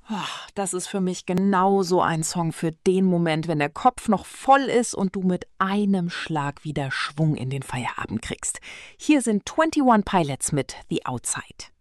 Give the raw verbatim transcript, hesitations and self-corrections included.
Ah, Das ist für mich genau so ein Song für den Moment, wenn der Kopf noch voll ist und du mit einem Schlag wieder Schwung in den Feierabend kriegst. Hier sind Twenty One Pilots mit The Outside.